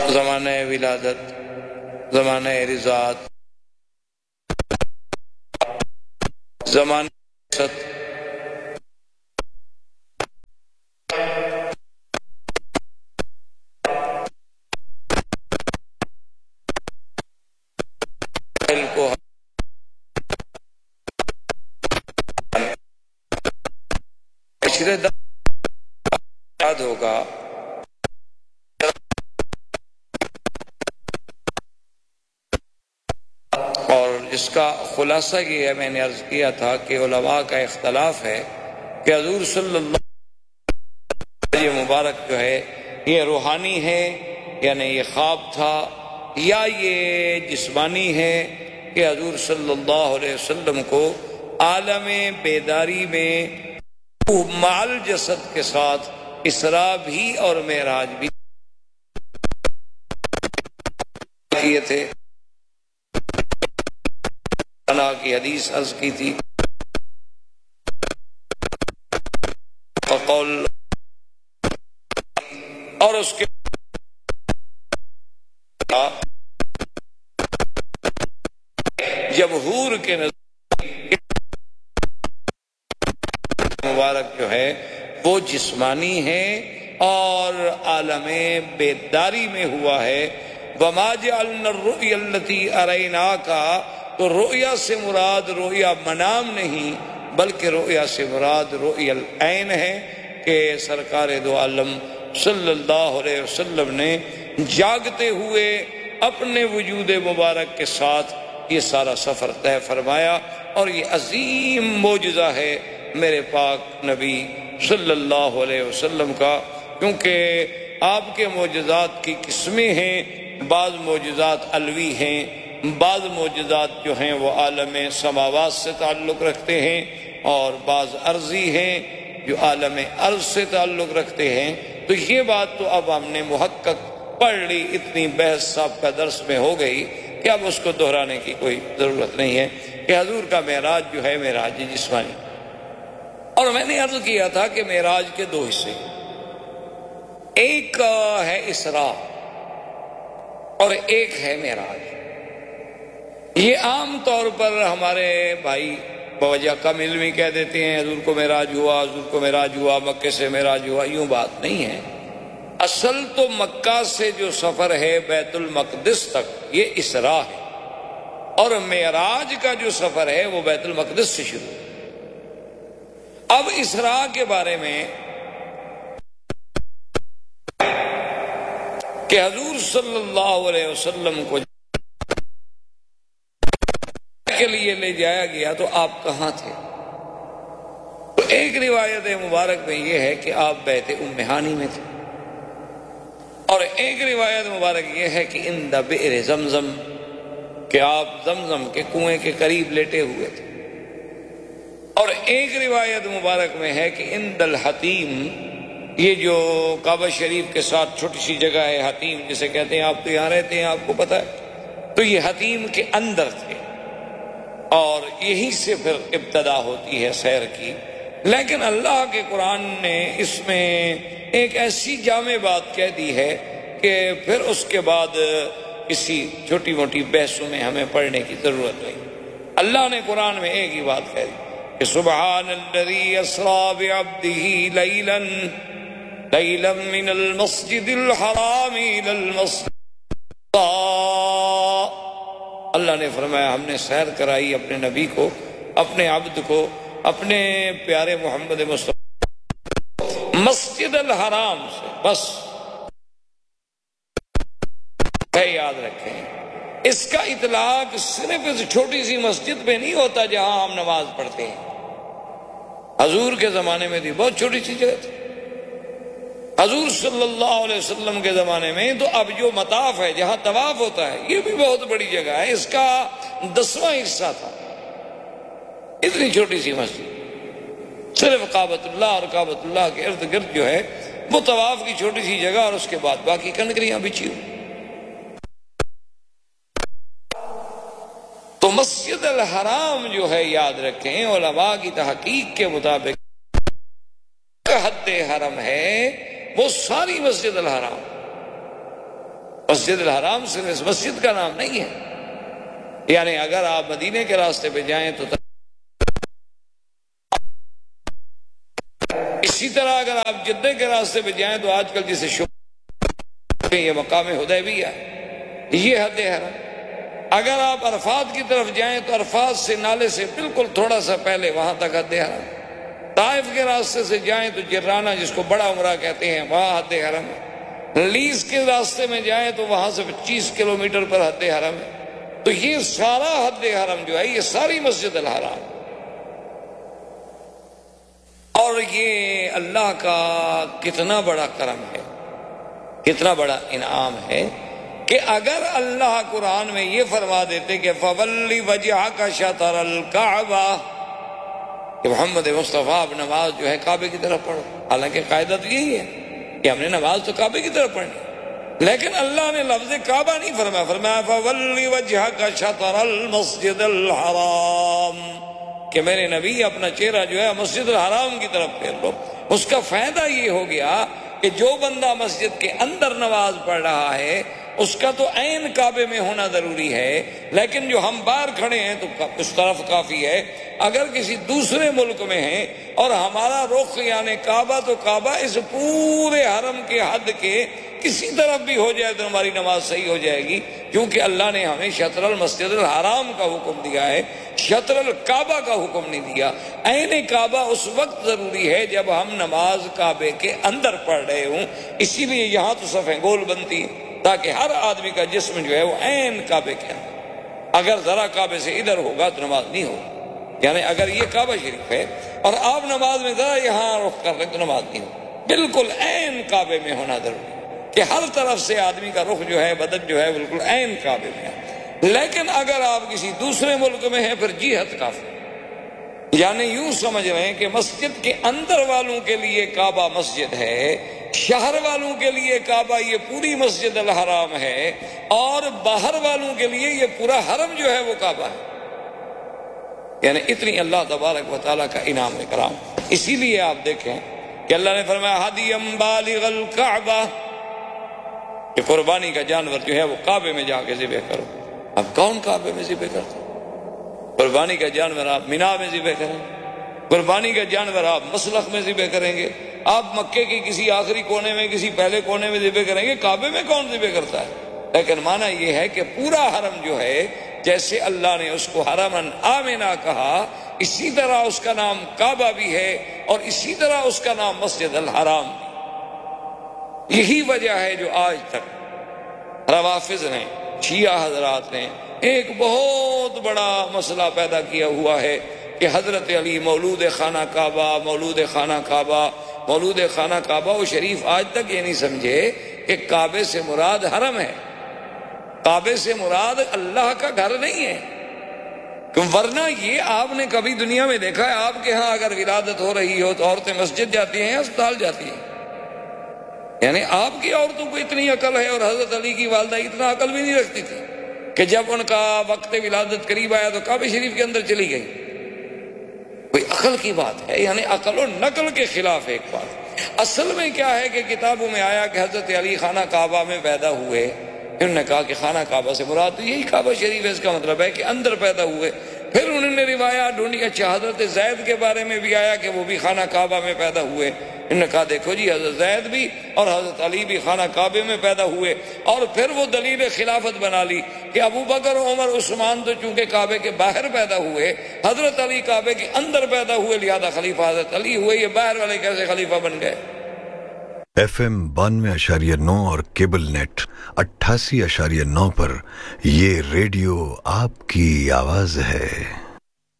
زمانہ ولادت، زمانہ رضاعت، زمانہ ست، کو پچھلے یاد ہوگا اور اس کا خلاصہ یہ ہے، میں نے عرض کیا تھا کہ علماء کا اختلاف ہے کہ حضور صلی اللہ علیہ وسلم مبارک جو ہے یہ روحانی ہے، یعنی یہ خواب تھا، یا یہ جسمانی ہے کہ حضور صلی اللہ علیہ وسلم کو عالم بیداری میں مال جسد کے ساتھ اسراء بھی اور معراج بھی کیے تھے۔ انا کی حدیث عرض کی تھی، وقول، اور اس کے جمہور کے نزدیک مبارک جو ہے وہ جسمانی ہے اور عالم بیداری میں ہوا ہے۔ وما جعلنا الرؤيا التي أريناك، تو رؤیا سے مراد رؤیا منام نہیں بلکہ رؤیا سے مراد رؤیا العین ہے کہ سرکار دو عالم صلی اللہ علیہ وسلم نے جاگتے ہوئے اپنے وجود مبارک کے ساتھ یہ سارا سفر طے فرمایا، اور یہ عظیم معجزہ ہے میرے پاک نبی صلی اللہ علیہ وسلم کا، کیونکہ آپ کے معجزات کی قسمیں ہیں، بعض معجزات علوی ہیں، بعض معجزات جو ہیں وہ عالم سماوات سے تعلق رکھتے ہیں، اور بعض عرضی ہیں جو عالم عرض سے تعلق رکھتے ہیں۔ تو یہ بات تو اب ہم نے محقق پڑھ لی، اتنی بحث صاحب کا درس میں ہو گئی کہ اب اس کو دہرانے کی کوئی ضرورت نہیں ہے کہ حضور کا معراج جو ہے معراج جسمانی۔ اور میں نے عرض کیا تھا کہ معراج کے دو حصے، ایک ہے اسراء اور ایک ہے معراج۔ یہ عام طور پر ہمارے بھائی بوجہ کم علمی کہہ دیتے ہیں حضور کو معراج ہوا، حضور کو معراج ہوا، مکے سے معراج ہوا، یوں بات نہیں ہے۔ اصل تو مکہ سے جو سفر ہے بیت المقدس تک یہ اسراء ہے، اور معراج کا جو سفر ہے وہ بیت المقدس سے شروع ہے۔ اب اسراء کے بارے میں کہ حضور صلی اللہ علیہ وسلم کو کے لیے لے جایا گیا تو آپ کہاں تھے؟ تو ایک روایت مبارک میں یہ ہے کہ آپ بیت ام ہانی میں تھے، اور ایک روایت مبارک یہ ہے کہ عند بئر زمزم، کہ آپ زمزم کے کنویں کے قریب لیٹے ہوئے تھے، اور ایک روایت مبارک میں ہے کہ عند الحتیم، یہ جو کعبہ شریف کے ساتھ چھوٹی سی جگہ ہے حتیم جسے کہتے ہیں، آپ تو یہاں رہتے ہیں آپ کو پتہ ہے، تو یہ حتیم کے اندر تھے، اور یہیں سے پھر ابتدا ہوتی ہے سیر کی۔ لیکن اللہ کے قرآن نے اس میں ایک ایسی جامع بات کہہ دی ہے کہ پھر اس کے بعد کسی چھوٹی موٹی بحثوں میں ہمیں پڑھنے کی ضرورت نہیں۔ اللہ نے قرآن میں ایک ہی بات کہہ دی کہ سبحان الذی اسری بعبدہ لیلا من المسجد الحرام الی المسجد، اللہ نے فرمایا ہم نے سیر کرائی اپنے نبی کو، اپنے عبد کو، اپنے پیارے محمد مصطفیٰ مسجد الحرام سے، بس یاد رکھیں اس کا اطلاق صرف اس چھوٹی سی مسجد پہ نہیں ہوتا جہاں ہم نماز پڑھتے ہیں۔ حضور کے زمانے میں تھی بہت چھوٹی سی جگہ تھی، حضور صلی اللہ علیہ وسلم کے زمانے میں تو اب جو مطاف ہے جہاں طواف ہوتا ہے یہ بھی بہت بڑی جگہ ہے، اس کا 10واں حصہ تھا، اتنی چھوٹی سی مسجد، صرف کعبۃ اللہ اور کعبۃ اللہ کے ارد گرد جو ہے وہ طواف کی چھوٹی سی جگہ، اور اس کے بعد باقی کنکریاں بچھی ہوئی۔ تو مسجد الحرام جو ہے یاد رکھیں علماء کی تحقیق کے مطابق حد حرم ہے وہ ساری مسجد الحرام، مسجد الحرام صرف اس مسجد کا نام نہیں ہے. یعنی اگر آپ مدینے کے راستے پہ جائیں تو اسی طرح اگر آپ جدہ کے راستے پہ جائیں تو آج کل جسے یہ مقام حدیبیہ یہ حد حرم. اگر آپ عرفات کی طرف جائیں تو عرفات سے نالے سے بالکل تھوڑا سا پہلے وہاں تک حد حرم. طائف کے راستے سے جائیں تو جرانہ جس کو بڑا عمرہ کہتے ہیں وہاں حد حرم ہے. لیز کے راستے میں جائیں تو وہاں سے 25 کلومیٹر پر حد حرم ہے. تو یہ سارا حد حرم جو ہے یہ ساری مسجد الحرام. اور یہ اللہ کا کتنا بڑا کرم ہے, کتنا بڑا انعام ہے کہ اگر اللہ قرآن میں یہ فرما دیتے کہ فَوَلِّ وَجْهَكَ شَطْرَ الْكَعْبَةِ کہ محمد مصطفیٰ اب نماز جو ہے کعبے کی طرف پڑھو. حالانکہ قاعدہ تو یہی ہے کہ ہم نے نماز تو کعبے کی طرف پڑھنی, لیکن اللہ نے لفظ کعبہ نہیں فرمایا, فرمایا فَوَلِّ وَجْهَكَ شَطْرَ الْمَسْجِدِ الْحَرَامِ کہ میرے نبی اپنا چہرہ جو ہے مسجد الحرام کی طرف پھیر لو. اس کا فائدہ یہ ہو گیا کہ جو بندہ مسجد کے اندر نماز پڑھ رہا ہے اس کا تو عین کعبے میں ہونا ضروری ہے, لیکن جو ہم باہر کھڑے ہیں تو اس طرف کافی ہے. اگر کسی دوسرے ملک میں ہیں اور ہمارا رخ یعنی کعبہ تو کعبہ اس پورے حرم کے حد کے کسی طرف بھی ہو جائے تو ہماری نماز صحیح ہو جائے گی, کیونکہ اللہ نے ہمیں شطر المسجد الحرام کا حکم دیا ہے, شطر الکعبہ کا حکم نہیں دیا. عین کعبہ اس وقت ضروری ہے جب ہم نماز کعبے کے اندر پڑھ رہے ہوں, اسی لیے یہاں تو صفیں گول بنتی ہیں تاکہ ہر آدمی کا جسم جو ہے وہ عین کعبے کے اندر. اگر ذرا کعبے سے ادھر ہوگا تو نماز نہیں ہوگی. یعنی اگر یہ کعبہ شریف ہے اور آپ نماز میں ذرا یہاں رخ کر رہے تو نماز نہیں ہوگی. بالکل عین کعبے میں ہونا ضروری کہ ہر طرف سے آدمی کا رخ جو ہے بدن جو ہے بالکل عین کعبے میں ہے. لیکن اگر آپ کسی دوسرے ملک میں ہیں پھر جہت کافی. یعنی یوں سمجھ رہے ہیں کہ مسجد کے اندر والوں کے لیے کعبہ مسجد ہے, شہر والوں کے لیے کعبہ یہ پوری مسجد الحرام ہے, اور باہر والوں کے لیے یہ پورا حرم جو ہے وہ کعبہ ہے. یعنی اتنی اللہ تبارک و تعالیٰ کا انعام اکرام. اسی لیے آپ دیکھیں کہ اللہ نے فرمایا ہدیم بالغ الکعبہ کہ قربانی کا جانور جو ہے وہ کعبے میں جا کے ذبح کرو. اب کون کعبے میں ذبح کرتا؟ قربانی کا جانور آپ مینا میں ذبح کریں, قربانی کا جانور آپ مسلخ میں ذبح کریں گے, آپ مکے کی کسی آخری کونے میں کسی پہلے کونے میں ذبح کریں گے. کعبے میں کون ذبح کرتا ہے؟ لیکن معنی یہ ہے کہ پورا حرم جو ہے جیسے اللہ نے اس کو حرمن آمنا کہا, اسی طرح اس کا نام کعبہ بھی ہے اور اسی طرح اس کا نام مسجد الحرام. یہی وجہ ہے جو آج تک روافض نے, شیعہ حضرات نے ایک بہت بڑا مسئلہ پیدا کیا ہوا ہے کہ حضرت علی مولود خانہ کعبہ, مولود خانہ کعبہ, مولود خانہ کعبہ. وہ شریف آج تک یہ نہیں سمجھے کہ کعبے سے مراد حرم ہے, کعبے سے مراد اللہ کا گھر نہیں ہے. ورنہ یہ آپ نے کبھی دنیا میں دیکھا ہے آپ کے ہاں اگر ولادت ہو رہی ہو تو عورتیں مسجد جاتی ہیں, اسپتال جاتی ہیں؟ یعنی آپ کی عورتوں کو اتنی عقل ہے, اور حضرت علی کی والدہ اتنا عقل بھی نہیں رکھتی تھی کہ جب ان کا وقت ولادت قریب آیا تو کعبہ شریف کے اندر چلی گئی. کوئی عقل کی بات ہے, یعنی عقل و نقل کے خلاف ایک بات. اصل میں کیا ہے کہ کتابوں میں آیا کہ حضرت علی خانہ کعبہ میں پیدا ہوئے. انہوں نے کہا کہ خانہ کعبہ سے مراد تو یہی کعبہ شریف ہے, اس کا مطلب ہے کہ اندر پیدا ہوئے. پھر انہوں نے روایات ڈھونڈی, اچھا حضرت زید کے بارے میں بھی آیا کہ وہ بھی خانہ کعبہ میں پیدا ہوئے. انہوں نے کہا دیکھو جی حضرت زید بھی اور حضرت علی بھی خانہ کعبے میں پیدا ہوئے. اور پھر وہ دلیل خلافت بنا لی کہ ابو بکر عمر عثمان تو چونکہ کعبے کے باہر پیدا ہوئے, حضرت علی کعبے کے اندر پیدا ہوئے, لہذا خلیفہ حضرت علی ہوئے. یہ باہر والے کیسے خلیفہ بن گئے؟ FM 92.9 اور کیبل نیٹ 88.9 پر یہ ریڈیو آپ کی آواز ہے.